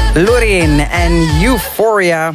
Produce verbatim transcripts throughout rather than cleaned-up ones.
Loreen en Euphoria.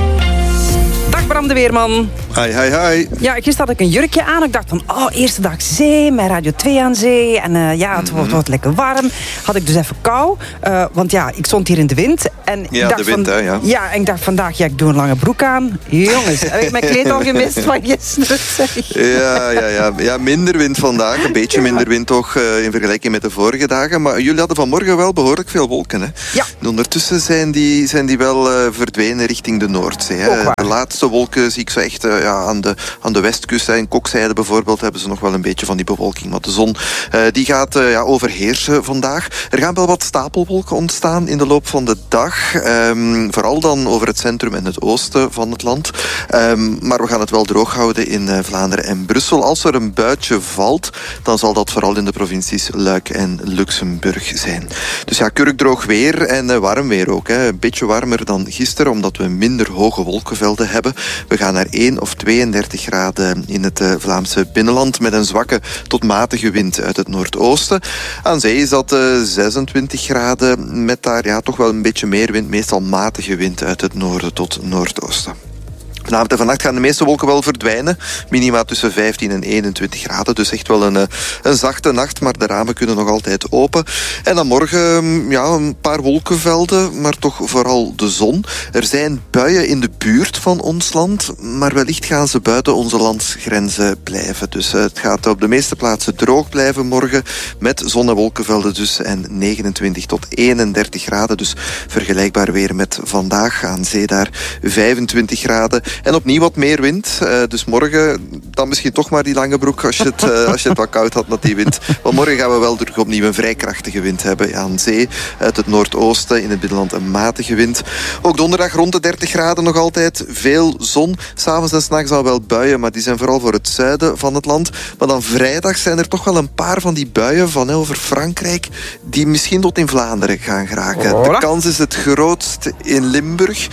Dag Bram de Weerman. Hi, hi, hi. Ja, gisteren had ik een jurkje aan. Ik dacht van, oh, eerste dag zee, met Radio twee aan zee. En uh, ja, het wordt, wordt lekker warm. Had ik dus even kou. Uh, want ja, ik stond hier in de wind. En ik ja, dacht de wind, van, hè, ja. Ja, en ik dacht vandaag, ja, ik doe een lange broek aan. Jongens, heb ik mijn kleed al gemist van gisteren, zeg. Ja, ja, ja. ja, minder wind vandaag. Een beetje ja. minder wind toch uh, in vergelijking met de vorige dagen. Maar jullie hadden vanmorgen wel behoorlijk veel wolken, hè? Ja. En ondertussen zijn die, zijn die wel uh, verdwenen richting de Noordzee. Hè? De laatste wolken zie ik zo echt uh, ja, aan, de, aan de westkust. Hè. In Kokzijde bijvoorbeeld hebben ze nog wel een beetje van die bewolking. Maar de zon uh, die gaat uh, ja, overheersen vandaag. Er gaan wel wat stapelwolken ontstaan in de loop van de dag. Um, vooral dan over het centrum en het oosten van het land. Um, maar we gaan het wel droog houden in uh, Vlaanderen en Brussel. Als er een buitje valt, dan zal dat vooral in de provincies Luik en Luxemburg zijn. Dus ja, kurkdroog weer en uh, warm weer ook. Hè. Een beetje warmer dan gisteren, omdat we minder hoge wolkenvelden hebben. We gaan naar één of tweeëndertig graden in het uh, Vlaamse binnenland met een zwakke tot matige wind uit het noordoosten. Aan zee is dat uh, zesentwintig graden met daar ja, toch wel een beetje meer wind, meestal matige wind uit het noorden tot noordoosten. Vanavond en vannacht gaan de meeste wolken wel verdwijnen. Minima tussen vijftien en eenentwintig graden. Dus echt wel een, een zachte nacht, maar de ramen kunnen nog altijd open. En dan morgen ja, een paar wolkenvelden, maar toch vooral de zon. Er zijn buien in de buurt van ons land, maar wellicht gaan ze buiten onze landsgrenzen blijven. Dus het gaat op de meeste plaatsen droog blijven morgen, met zon- en wolkenvelden dus. En negenentwintig tot eenendertig graden, dus vergelijkbaar weer met vandaag. Aan zee daar vijfentwintig graden. En opnieuw wat meer wind. Uh, dus morgen dan misschien toch maar die lange broek als je, het, uh, als je het wat koud had met die wind. Want morgen gaan we wel terug opnieuw een vrij krachtige wind hebben. Aan zee, uit het noordoosten, in het binnenland een matige wind. Ook donderdag rond de dertig graden nog altijd. Veel zon. S'avonds en s'nachts al wel buien, maar die zijn vooral voor het zuiden van het land. Maar dan vrijdag zijn er toch wel een paar van die buien van over Frankrijk die misschien tot in Vlaanderen gaan geraken. De kans is het grootst in Limburg.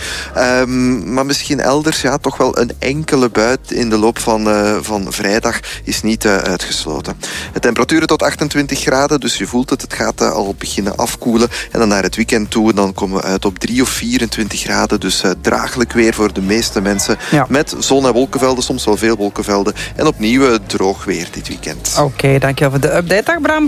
Um, maar misschien elders ja, toch wel een enkele bui in de loop van, uh, van vrijdag is niet uh, uitgesloten. De temperaturen tot achtentwintig graden, dus je voelt het, het gaat uh, al beginnen afkoelen. En dan naar het weekend toe, dan komen we uit op drie of vierentwintig graden. Dus uh, draaglijk weer voor de meeste mensen. Ja. Met zon- en wolkenvelden, soms wel veel wolkenvelden. En opnieuw uh, droog weer dit weekend. Oké, okay, dankjewel voor de update. Dag Bram.